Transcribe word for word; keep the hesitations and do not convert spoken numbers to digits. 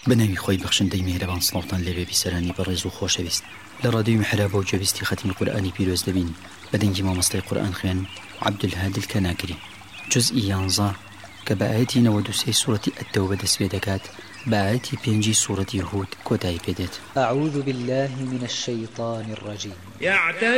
بناوی خۆی بەخشندەی میهرەبان سڵاوتان لێبێ بیسەرانی بەڕێز و خۆشەویست لە ڕادیۆی محرابە و جەویستی ختمی قورئانی پیرۆز دەبین بەدەنگی مامۆستای قورئان خوێن عەبدولهادی الکەناگری جزئی یانزە کە بە ئاەتی نەوەد و سێ سوورەتی ئەتەوبە دەست پێ دەکات بە ئاەتی پێنجی سوورەتی هود کۆتایی پێدێت. أعوذ بالله من الشيطان الرجيم يعترف